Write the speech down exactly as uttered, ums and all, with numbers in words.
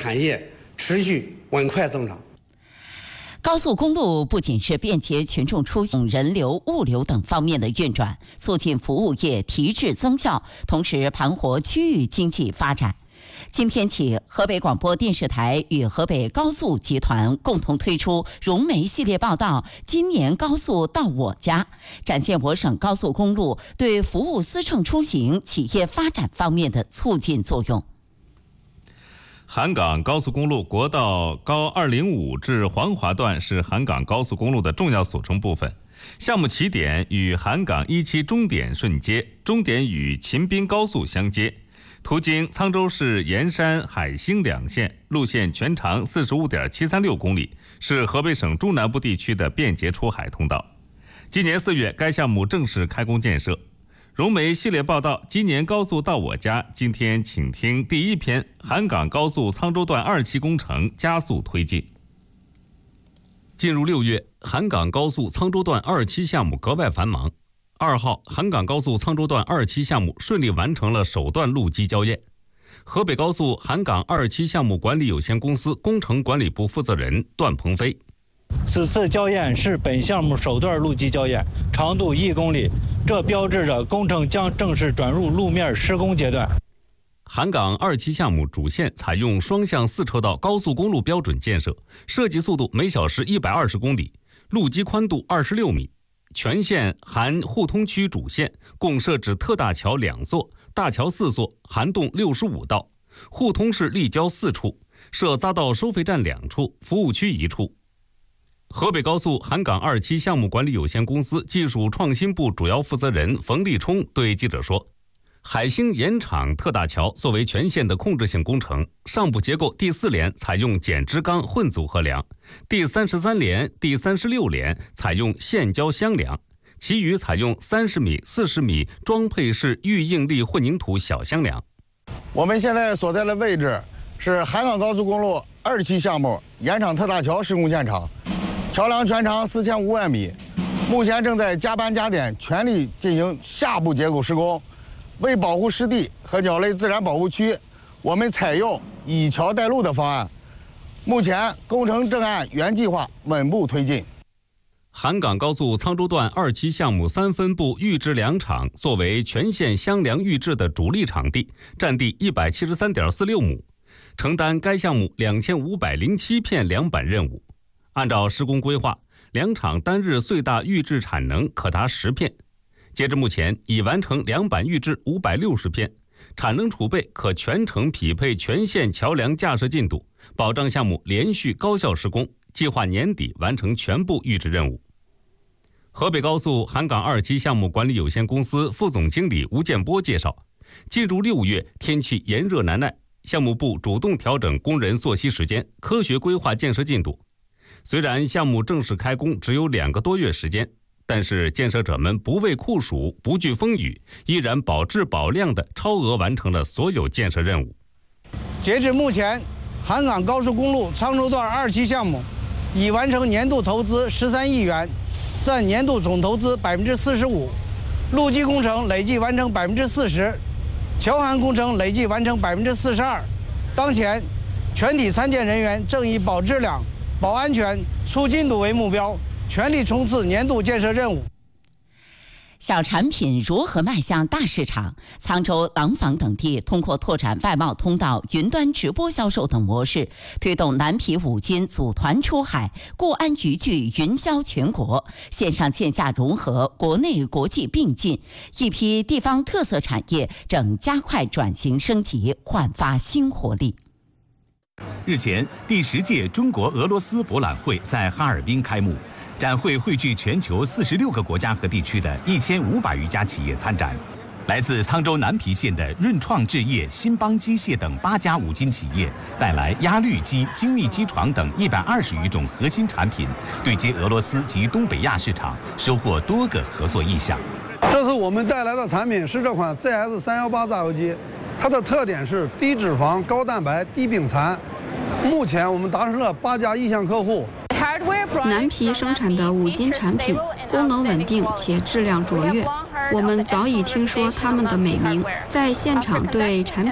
产业持续稳快增长。 高速公路不仅是便捷群众出行、人流、物流等方面的运转，促进服务业提质增效，同时盘活区域经济发展。今天起，河北广播电视台与河北高速集团共同推出融媒系列报道《今年高速到我家》，展现我省高速公路对服务司乘出行、企业发展方面的促进作用。 韩港高速公路国道高二零五至黄华段是韩港高速公路的重要组成部分。项目起点与韩港一期终点顺接，终点与秦滨高速相接。途经沧州市盐山、海兴两县，路线全长 四十五点七三六公里，是河北省中南部地区的便捷出海通道。今年四月，该项目正式开工建设。融媒系列报道《今年高速到我家》，今天请听第一篇：韩港高速沧州段二期工程加速推进。进入六月，韩港高速沧州段二期项目格外繁忙。二号，韩港高速沧州段二期项目顺利完成了首段路基交验。河北高速韩港二期项目管理有限公司工程管理部负责人段鹏飞。 此次交验是本项目首段路基交验，长度一公里，这标志着工程将正式转入路面施工阶段。 韩港二期项目主线采用双向四车道高速公路标准建设，设计速度每小时一百二十公里，路基宽度二十六米。全线含互通区主线共设置特大桥两座，大桥四座，涵洞六十五道，互通式立交四处，设匝道收费站两处，服务区一处。河北高速韩港二期项目管理有限公司技术创新部主要负责人冯立冲对记者说，海兴盐场特大桥作为全线的控制性工程，上部结构第四连采用剪枝钢混组合梁，第三十三连、第三十六连采用线胶箱梁，其余采用三十米、四十米装配式预应力混凝土小箱梁。 我们现在所在的位置是韩港高速公路二期项目盐场特大桥施工现场，桥梁全长四千五百米，目前正在加班加点，全力进行下部结构施工。为保护湿地和鸟类自然保护区，我们采用以桥带路的方案。目前工程正按原计划稳步推进。 韩港高速沧州段二期项目三分部预制梁场作为全线箱梁预制的主力场地，占地一百七十三点四六亩，承担该项目两千五百零七片梁板任务。按照施工规划，梁场单日最大预制产能可达十片。截至目前，已完成梁板预制五百六十片，产能储备可全程匹配全线桥梁架设进度，保障项目连续高效施工，计划年底完成全部预制任务。河北高速韩港二期项目管理有限公司副总经理吴建波介绍，进入六月，天气炎热难耐，项目部主动调整工人作息时间，科学规划建设进度。虽然项目正式开工只有两个多月时间，但是建设者们不畏酷暑，不惧风雨，依然保质保量地超额完成了所有建设任务。 截至目前，韩港高速公路沧州段二期项目已完成年度投资十三亿元，占年度总投资百分之四十五，路基工程累计完成百分之四十，桥涵工程累计完成百分之四十二。当前，全体参建人员正以保质量、保安全、促进度为目标，全力冲刺年度建设任务。 小产品如何迈向大市场？沧州、廊坊等地通过拓展外贸通道、云端直播销售等模式，推动南皮五金组团出海，固安渔具云销全国，线上线下融合，国内国际并进。一批地方特色产业正加快转型升级，焕发新活力。 日前，第十届中国俄罗斯博览会在哈尔滨开幕。展会汇聚全球四十六个国家和地区的一千五百余家企业参展，来自沧州南皮县的润创置业、新邦机械等八家五金企业带来压滤机、精密机床等一百二十余种核心产品，对接俄罗斯及东北亚市场，收获多个合作意向。 这次我们带来的产品是这款 Z S 三一八榨油机，它的特点是低脂肪、高蛋白、低病残。目前我们达成了八家意向客户。 南皮生产的五金产品功能稳定且质量卓越，我们早已听说他们的美名，在现场对产品